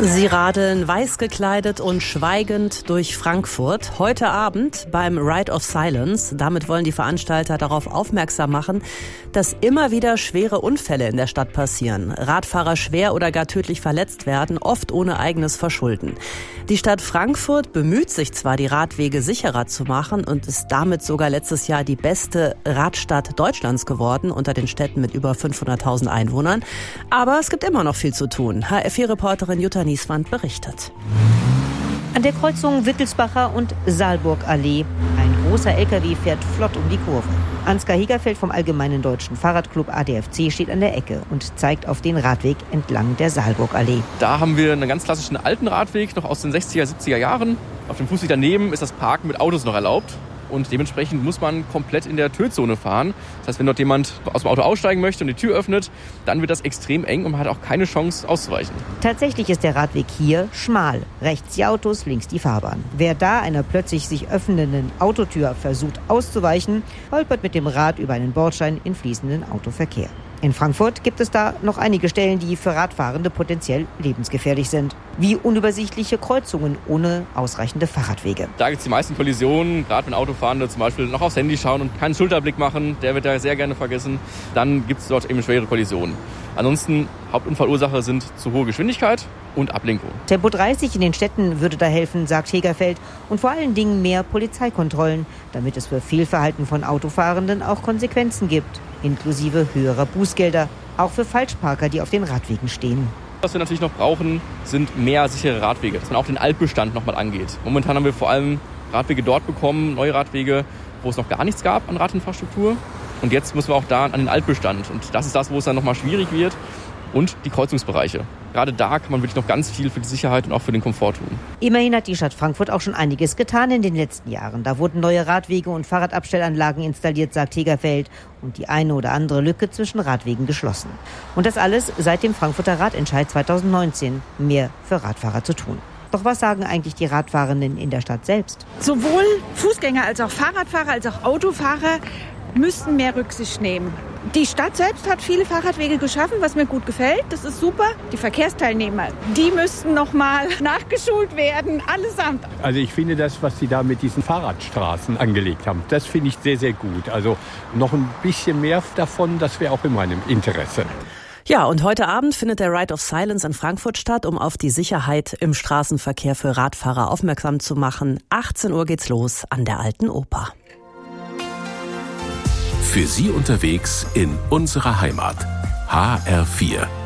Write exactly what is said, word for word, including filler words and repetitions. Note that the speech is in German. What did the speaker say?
Sie radeln weiß gekleidet und schweigend durch Frankfurt. Heute Abend beim Ride of Silence. Damit wollen die Veranstalter darauf aufmerksam machen, dass immer wieder schwere Unfälle in der Stadt passieren. Radfahrer schwer oder gar tödlich verletzt werden, oft ohne eigenes Verschulden. Die Stadt Frankfurt bemüht sich zwar, die Radwege sicherer zu machen und ist damit sogar letztes Jahr die beste Radstadt Deutschlands geworden, unter den Städten mit über fünfhunderttausend Einwohnern. Aber es gibt immer noch viel zu tun. H R vier Reporterin Jutta Nieswand berichtet. An der Kreuzung Wittelsbacher und Saalburgallee. Ein großer L K W fährt flott um die Kurve. Ansgar Hegerfeld vom Allgemeinen Deutschen Fahrradclub A D F C steht an der Ecke und zeigt auf den Radweg entlang der Saalburgallee. Da haben wir einen ganz klassischen alten Radweg, noch aus den sechziger, siebziger Jahren. Auf dem Fußweg daneben ist das Parken mit Autos noch erlaubt. Und dementsprechend muss man komplett in der Tötzone fahren. Das heißt, wenn dort jemand aus dem Auto aussteigen möchte und die Tür öffnet, dann wird das extrem eng und man hat auch keine Chance auszuweichen. Tatsächlich ist der Radweg hier schmal. Rechts die Autos, links die Fahrbahn. Wer da einer plötzlich sich öffnenden Autotür versucht auszuweichen, holpert mit dem Rad über einen Bordstein in fließenden Autoverkehr. In Frankfurt gibt es da noch einige Stellen, die für Radfahrende potenziell lebensgefährlich sind. Wie unübersichtliche Kreuzungen ohne ausreichende Fahrradwege. Da gibt es die meisten Kollisionen, gerade wenn Autofahrende zum Beispiel noch aufs Handy schauen und keinen Schulterblick machen, der wird da sehr gerne vergessen. Dann gibt es dort eben schwere Kollisionen. Ansonsten, Hauptunfallursache sind zu hohe Geschwindigkeit und Ablenkung. Tempo dreißig in den Städten würde da helfen, sagt Hegerfeld. Und vor allen Dingen mehr Polizeikontrollen, damit es für Fehlverhalten von Autofahrenden auch Konsequenzen gibt. Inklusive höherer Bußgelder, auch für Falschparker, die auf den Radwegen stehen. Was wir natürlich noch brauchen, sind mehr sichere Radwege, dass man auch den Altbestand noch mal angeht. Momentan haben wir vor allem Radwege dort bekommen, neue Radwege, wo es noch gar nichts gab an Radinfrastruktur. Und jetzt müssen wir auch da an den Altbestand. Und das ist das, wo es dann noch mal schwierig wird. Und die Kreuzungsbereiche. Gerade da kann man wirklich noch ganz viel für die Sicherheit und auch für den Komfort tun. Immerhin hat die Stadt Frankfurt auch schon einiges getan in den letzten Jahren. Da wurden neue Radwege und Fahrradabstellanlagen installiert, sagt Hegerfeld, und die eine oder andere Lücke zwischen Radwegen geschlossen. Und das alles seit dem Frankfurter Radentscheid zweitausendneunzehn. Mehr für Radfahrer zu tun. Doch was sagen eigentlich die Radfahrenden in der Stadt selbst? Sowohl Fußgänger als auch Fahrradfahrer als auch Autofahrer müssten mehr Rücksicht nehmen. Die Stadt selbst hat viele Fahrradwege geschaffen, was mir gut gefällt. Das ist super. Die Verkehrsteilnehmer, die müssten noch mal nachgeschult werden, allesamt. Also ich finde das, was Sie da mit diesen Fahrradstraßen angelegt haben, das finde ich sehr, sehr gut. Also noch ein bisschen mehr davon, das wäre auch in meinem Interesse. Ja, und heute Abend findet der Ride of Silence in Frankfurt statt, um auf die Sicherheit im Straßenverkehr für Radfahrer aufmerksam zu machen. achtzehn Uhr geht's los an der Alten Oper. Für Sie unterwegs in unserer Heimat. H R vier.